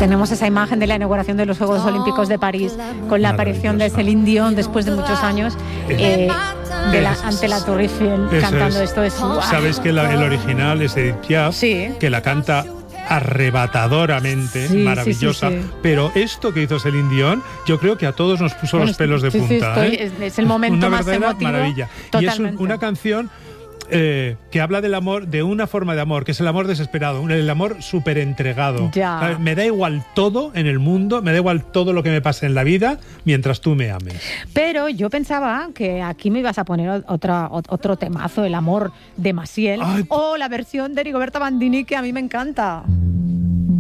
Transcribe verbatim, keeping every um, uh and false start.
tenemos esa imagen de la inauguración de los Juegos Olímpicos de París con la aparición de Celine Dion después de muchos años eh, de la, ante la Torre Eiffel cantando es. esto. Es, wow. Sabes que la, el original es Edith Piaf, sí. que la canta arrebatadoramente, sí, maravillosa, sí, sí, sí. Pero esto que hizo Celine Dion, yo creo que a todos nos puso bueno, los pelos de sí, punta. Sí, estoy, ¿eh? es, es el momento una más emotivo. Maravilla. Totalmente. Y es un, una canción Eh, que habla del amor, de una forma de amor, que es el amor desesperado, el amor súper entregado. Ya. Me da igual todo en el mundo, me da igual todo lo que me pase en la vida, mientras tú me ames. Pero yo pensaba que aquí me ibas a poner otra, otro temazo, el amor de Maciel, Ay. o la versión de Rigoberta Bandini, que a mí me encanta.